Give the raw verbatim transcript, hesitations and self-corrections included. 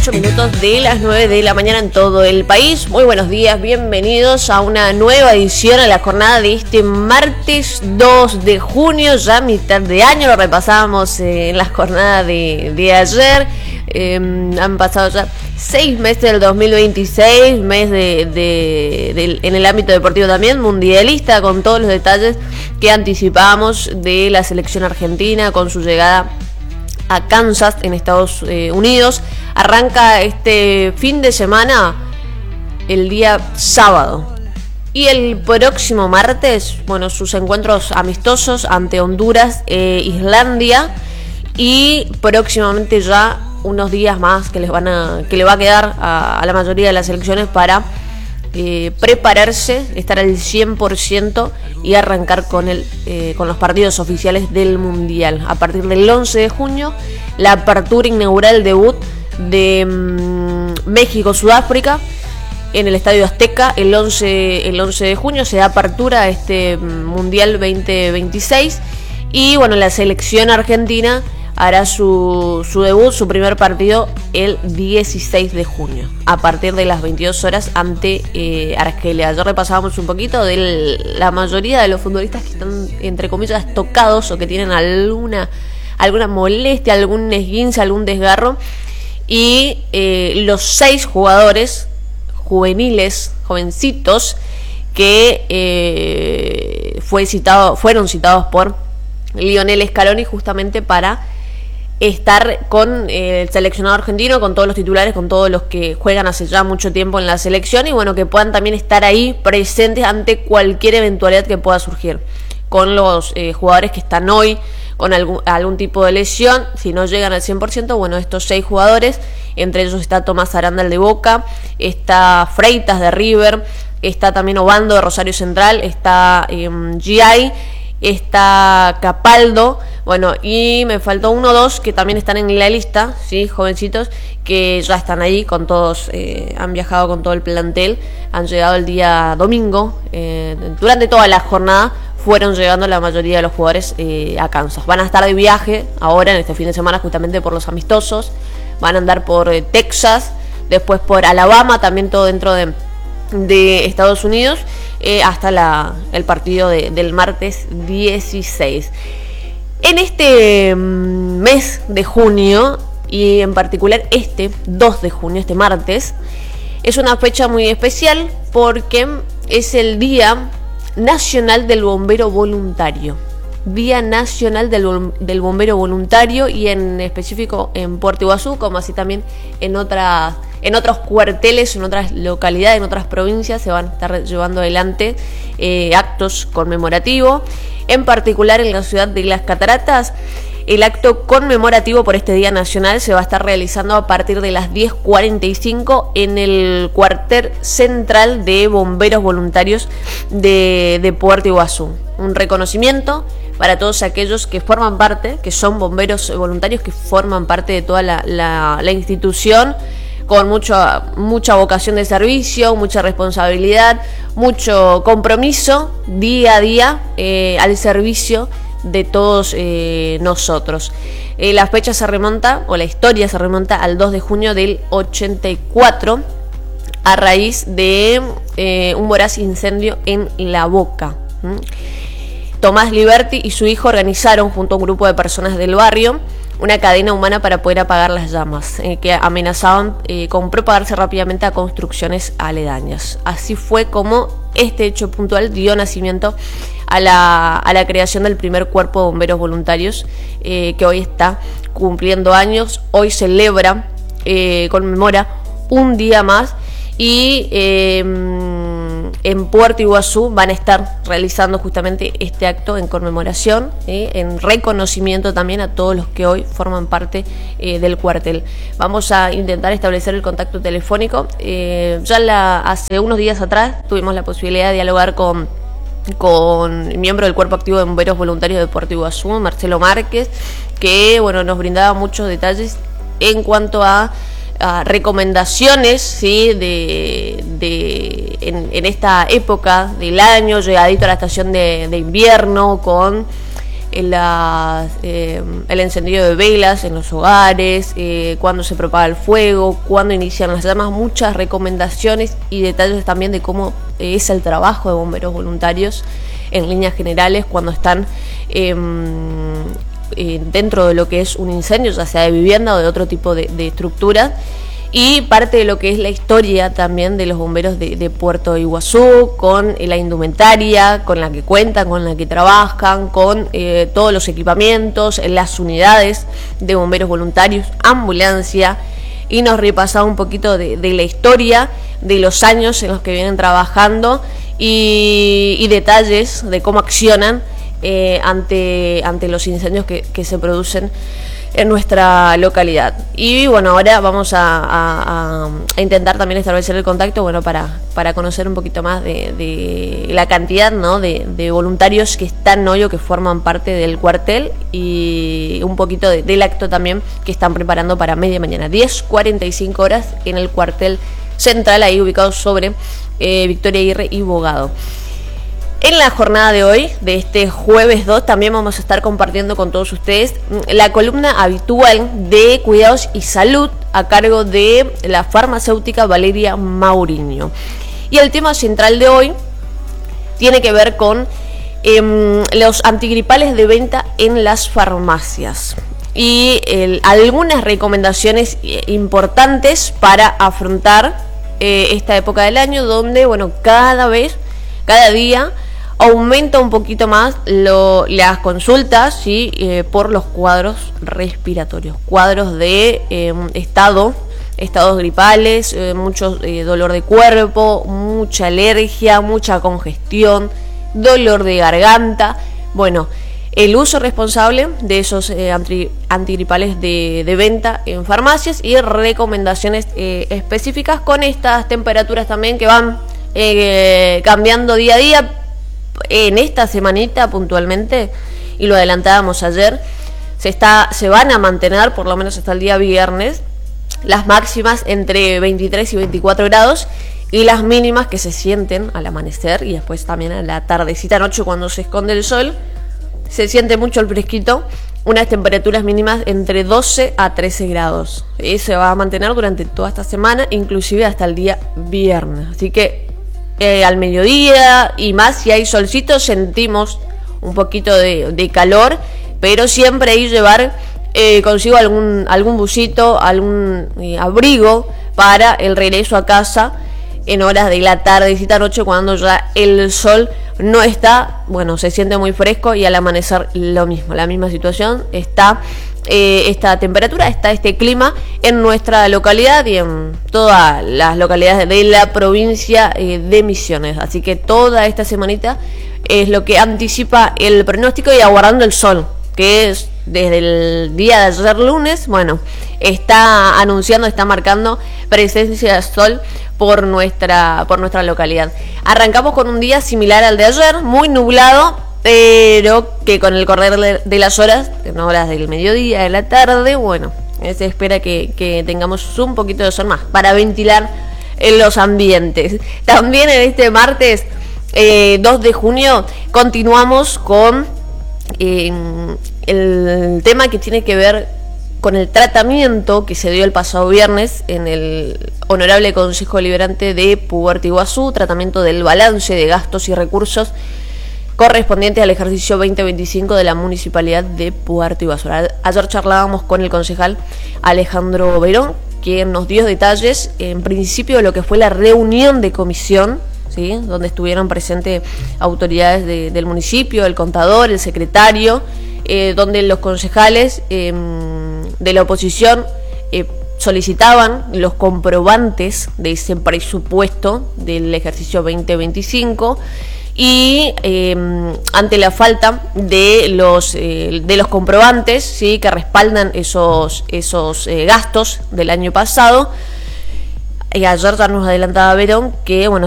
ocho minutos de las nueve de la mañana en todo el país. Muy buenos días, bienvenidos a una nueva edición a la jornada de este martes dos de junio, ya mitad de año. Lo repasábamos eh, en la jornada de, de ayer. Eh, han pasado ya seis meses del dos mil veintiséis, mes de, de, de, en el ámbito deportivo también, mundialista, con todos los detalles que anticipábamos de la selección argentina con su llegada a Kansas en Estados eh, Unidos. Arranca este fin de semana el día sábado y el próximo martes, bueno, sus encuentros amistosos ante Honduras e Islandia, y próximamente ya unos días más que les van a que le va a quedar a, a la mayoría de las selecciones para eh, prepararse, estar al cien por ciento y arrancar con el eh, con los partidos oficiales del Mundial. A partir del once de junio, la apertura inaugural, el debut de um, México-Sudáfrica en el Estadio Azteca. El once, el once de junio se da apertura a este Mundial veinte veintiséis. Y bueno, la selección argentina hará su, su debut, su primer partido, el dieciséis de junio, a partir de las veintidós horas ante eh, Argelia. Ya repasábamos un poquito de la mayoría de los futbolistas que están, entre comillas, tocados o que tienen alguna, alguna molestia, algún esguince, algún desgarro. Y eh, los seis jugadores juveniles, jovencitos, que eh, fue citado, fueron citados por Lionel Scaloni justamente para estar con eh, el seleccionado argentino, con todos los titulares, con todos los que juegan hace ya mucho tiempo en la selección, y bueno, que puedan también estar ahí presentes ante cualquier eventualidad que pueda surgir, con los eh, jugadores que están hoy con algún, algún tipo de lesión. Si no llegan al cien por ciento, bueno, estos seis jugadores, entre ellos está Tomás Aranda de Boca, está Freitas de River, está también Obando de Rosario Central, está eh, G I, está Capaldo, bueno, y me faltó uno o dos que también están en la lista, sí, jovencitos, que ya están ahí con todos, eh, han viajado con todo el plantel, han llegado el día domingo, eh, durante toda la jornada fueron llegando la mayoría de los jugadores eh, a Kansas. Van a estar de viaje ahora en este fin de semana justamente por los amistosos, van a andar por eh, Texas, después por Alabama, también todo dentro de de Estados Unidos, eh, hasta la, el partido de, del martes dieciséis. En este mes de junio, y en particular este dos de junio, este martes, es una fecha muy especial porque es el Día Nacional del Bombero Voluntario. Día Nacional del, del Bombero Voluntario, y en específico en Puerto Iguazú, como así también en otras En otros cuarteles, en otras localidades, en otras provincias, se van a estar llevando adelante eh, actos conmemorativos. En particular en la ciudad de Las Cataratas, el acto conmemorativo por este Día Nacional se va a estar realizando a partir de las diez cuarenta y cinco en el cuartel central de bomberos voluntarios de, de Puerto Iguazú. Un reconocimiento para todos aquellos que forman parte, que son bomberos voluntarios, que forman parte de toda la, la, la institución, con mucha, mucha vocación de servicio, mucha responsabilidad, mucho compromiso día a día eh, al servicio de todos eh, nosotros. Eh, la fecha se remonta, o la historia se remonta al dos de junio del ochenta y cuatro, a raíz de eh, un voraz incendio en La Boca. ¿Mm? Tomás Liberti y su hijo organizaron, junto a un grupo de personas del barrio, una cadena humana para poder apagar las llamas, eh, que amenazaban eh, con propagarse rápidamente a construcciones aledañas. Así fue como este hecho puntual dio nacimiento a la, a la creación del primer cuerpo de bomberos voluntarios, eh, que hoy está cumpliendo años. Hoy celebra, eh, conmemora un día más, y eh, en Puerto Iguazú van a estar realizando justamente este acto en conmemoración, eh, en reconocimiento también a todos los que hoy forman parte eh, del cuartel. Vamos a intentar establecer el contacto telefónico. Eh, ya la, hace unos días atrás tuvimos la posibilidad de dialogar con con el miembro del Cuerpo Activo de Bomberos Voluntarios de Puerto Iguazú, Marcelo Márquez, que bueno, nos brindaba muchos detalles en cuanto a Uh, recomendaciones, ¿sí? de, de en, en esta época del año, llegadito a la estación de, de invierno, con en las, eh, el encendido de velas en los hogares, eh, cuando se propaga el fuego, cuando inician las llamas, muchas recomendaciones y detalles también de cómo es el trabajo de bomberos voluntarios en líneas generales cuando están eh, eh, dentro de lo que es un incendio, ya sea de vivienda o de otro tipo de, de estructura. Y parte de lo que es la historia también de los bomberos de, de Puerto Iguazú, con la indumentaria con la que cuentan, con la que trabajan, con eh, todos los equipamientos, las unidades de bomberos voluntarios, ambulancia, y nos repasaba un poquito de, de la historia, de los años en los que vienen trabajando y, y detalles de cómo accionan eh, ante, ante los incendios que, que se producen en nuestra localidad. Y bueno, ahora vamos a, a, a intentar también establecer el contacto, bueno, para, para conocer un poquito más de, de la cantidad, ¿no?, de, de voluntarios que están hoy o que forman parte del cuartel, y un poquito de, del acto también que están preparando para media mañana, diez cuarenta y cinco horas, en el cuartel central, ahí ubicado sobre eh, Victoria Aguirre y Bogado. En la jornada de hoy, de este jueves dos, también vamos a estar compartiendo con todos ustedes la columna habitual de Cuidados y Salud a cargo de la farmacéutica Valeria Mauriño. Y el tema central de hoy tiene que ver con eh, los antigripales de venta en las farmacias y el, algunas recomendaciones importantes para afrontar eh, esta época del año, donde, bueno, cada vez, cada día aumenta un poquito más lo, las consultas, ¿sí?, eh, por los cuadros respiratorios, cuadros de eh, estado, estados gripales, eh, mucho eh, dolor de cuerpo, mucha alergia, mucha congestión, dolor de garganta. Bueno, el uso responsable de esos eh, anti, antigripales de, de venta en farmacias y recomendaciones eh, específicas con estas temperaturas también que van eh, cambiando día a día. En esta semanita puntualmente, y lo adelantábamos ayer, se está se van a mantener por lo menos hasta el día viernes las máximas entre veintitrés y veinticuatro grados, y las mínimas que se sienten al amanecer y después también a la tardecita noche cuando se esconde el sol, se siente mucho el fresquito, unas temperaturas mínimas entre doce a trece grados, y se va a mantener durante toda esta semana, inclusive hasta el día viernes. Así que Eh, al mediodía y más, si hay solcito, sentimos un poquito de, de calor, pero siempre ahí llevar eh, consigo algún algún busito, algún eh, abrigo para el regreso a casa en horas de la tardecita noche, cuando ya el sol no está, bueno, se siente muy fresco, y al amanecer lo mismo, la misma situación, está eh, esta temperatura, está este clima en nuestra localidad y en todas las localidades de la provincia eh, de Misiones. Así que toda esta semanita es lo que anticipa el pronóstico, y aguardando el sol, que es desde el día de ayer lunes, bueno, está anunciando, está marcando presencia de sol por nuestra por nuestra localidad. Arrancamos con un día similar al de ayer, muy nublado, pero que con el correr de, de las horas, en horas del mediodía, de la tarde, bueno, se espera que, que tengamos un poquito de sol más para ventilar en los ambientes. También en este martes eh, dos de junio continuamos con eh, el tema que tiene que ver con el tratamiento que se dio el pasado viernes en el Honorable Consejo Deliberante de Puerto Iguazú, tratamiento del balance de gastos y recursos correspondiente al ejercicio veinte veinticinco de la Municipalidad de Puerto Iguazú. Ayer charlábamos con el concejal Alejandro Verón, quien nos dio detalles, en principio, de lo que fue la reunión de comisión, ¿sí?, donde estuvieron presentes autoridades de, del municipio, el contador, el secretario, eh, donde los concejales eh, de la oposición eh, solicitaban los comprobantes de ese presupuesto del ejercicio veinte veinticinco, y eh, ante la falta de los eh, de los comprobantes, sí, que respaldan esos esos eh, gastos del año pasado, y ayer ya nos adelantaba Verón que, bueno,